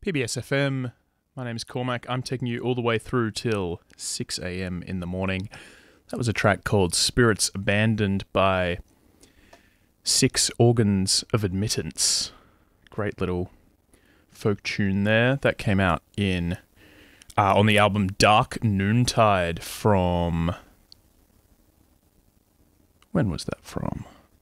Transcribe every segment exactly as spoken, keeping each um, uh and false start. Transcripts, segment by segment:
P B S F M, my name is Cormac. I'm taking you all the way through till six a.m. in the morning. That was a track called Spirits Abandoned by Six Organs of Admittance. Great little folk tune there. That came out in uh, on the album Dark Noontide from... When was that from?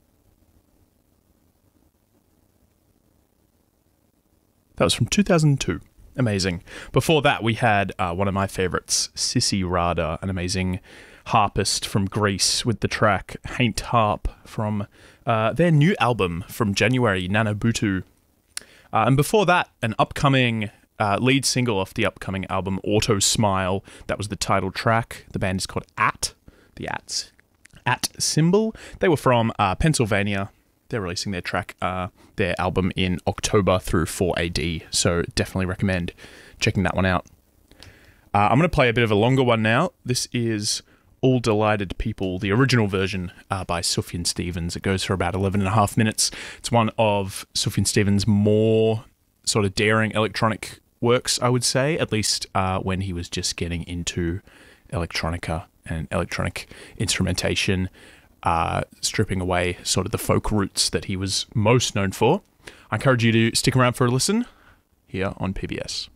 That was from two thousand two. Amazing. Before that, we had uh, one of my favorites, Sissy Rada, an amazing harpist from Greece, with the track Haint Harp from uh, their new album from January, Nanabutu. Uh, and before that, an upcoming uh, lead single off the upcoming album, Auto Smile. That was the title track. The band is called At, the Ats, At Symbol. They were from uh, Pennsylvania. They're releasing their track, uh, their album in October through four A D, so definitely recommend checking that one out. Uh, I'm going to play a bit of a longer one now. This is All Delighted People, the original version uh, by Sufjan Stevens. It goes for about eleven and a half minutes. It's one of Sufjan Stevens' more sort of daring electronic works, I would say, at least uh, when he was just getting into electronica and electronic instrumentation. Uh, stripping away sort of the folk roots that he was most known for. I encourage you to stick around for a listen here on P B S.